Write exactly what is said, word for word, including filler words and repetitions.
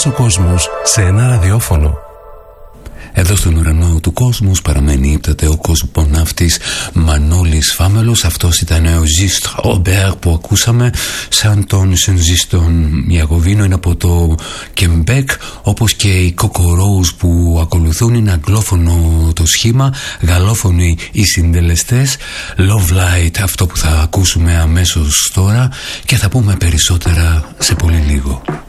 Όλος ο κόσμος σε ένα ραδιόφωνο. Εδώ στον ουρανό του κόσμους παραμένει ύπταται ο κοσμοναύτης Μανώλης Φάμελος. Αυτός ήταν ο Ζίστ Ρομπέρ που ακούσαμε, σαν τον Σενζίστον Μιαγοβίνο, είναι από το Κεμπέκ, όπως και οι Κοκορόους που ακολουθούν. Είναι αγγλόφωνο το σχήμα, γαλλόφωνοι οι συντελεστές. Love Light, αυτό που θα ακούσουμε αμέσως τώρα, και θα πούμε περισσότερα σε πολύ λίγο.